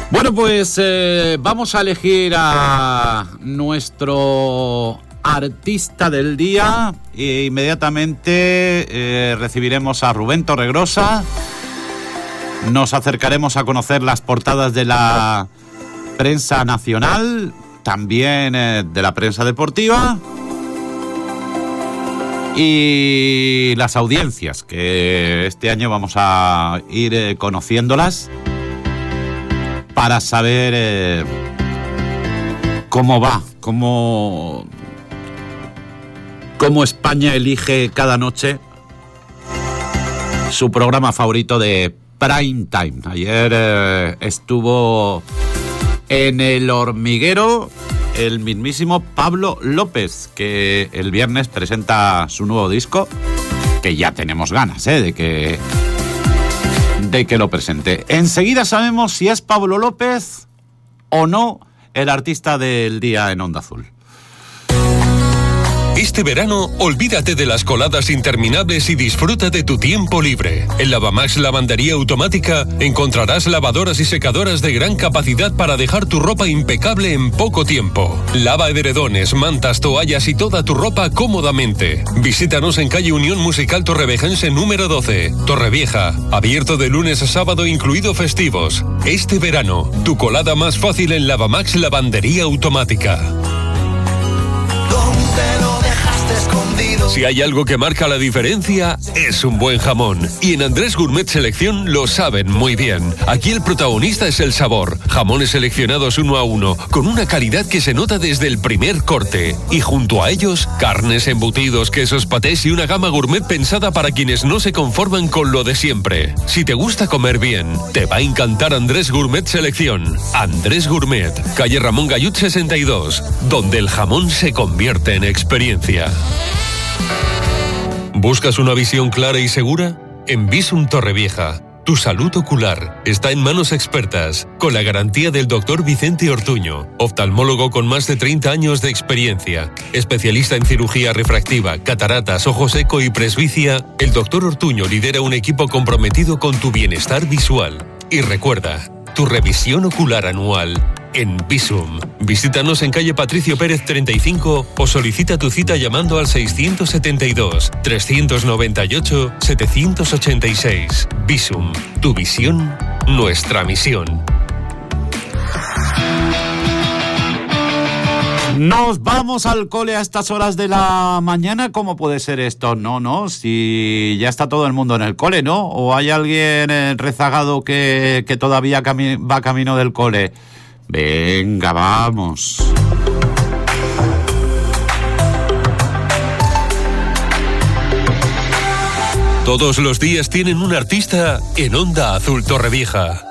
Bueno, pues vamos a elegir a nuestro artista del día e inmediatamente recibiremos a Rubén Torregrosa. Nos acercaremos a conocer las portadas de la prensa nacional, también de la prensa deportiva y las audiencias, que este año vamos a ir conociéndolas para saber cómo va, cómo España elige cada noche su programa favorito de prime time. Ayer estuvo en El Hormiguero el mismísimo Pablo López, que el viernes presenta su nuevo disco, que ya tenemos ganas de que lo presente. Enseguida sabemos si es Pablo López o no el artista del día en Onda Azul. Este verano, olvídate de las coladas interminables y disfruta de tu tiempo libre. En Lavamax Lavandería Automática encontrarás lavadoras y secadoras de gran capacidad para dejar tu ropa impecable en poco tiempo. Lava edredones, mantas, toallas y toda tu ropa cómodamente. Visítanos en calle Unión Musical Torrevejense número 12, Torrevieja. Abierto de lunes a sábado, incluido festivos. Este verano, tu colada más fácil en Lavamax Lavandería Automática. Si hay algo que marca la diferencia, es un buen jamón. Y en Andrés Gourmet Selección lo saben muy bien. Aquí el protagonista es el sabor. Jamones seleccionados 1 a 1, con una calidad que se nota desde el primer corte. Y junto a ellos, carnes, embutidos, quesos, patés y una gama gourmet pensada para quienes no se conforman con lo de siempre. Si te gusta comer bien, te va a encantar Andrés Gourmet Selección. Andrés Gourmet, calle Ramón Gallut 62, donde el jamón se convierte en experiencia. ¿Buscas una visión clara y segura? En Visum Torrevieja, tu salud ocular está en manos expertas, con la garantía del Dr. Vicente Ortuño, oftalmólogo con más de 30 años de experiencia, especialista en cirugía refractiva, cataratas, ojo seco y presbicia. El Dr. Ortuño lidera un equipo comprometido con tu bienestar visual. Y recuerda, tu revisión ocular anual en Visum. Visítanos en calle Patricio Pérez 35 o solicita tu cita llamando al 672-398-786. Visum, tu visión, nuestra misión. Nos vamos al cole a estas horas de la mañana. ¿Cómo puede ser esto? No, si ya está todo el mundo en el cole, ¿no? ¿O hay alguien rezagado que todavía va camino del cole? Venga, vamos. Todos los días tienen un artista en Onda Azul Torrevieja.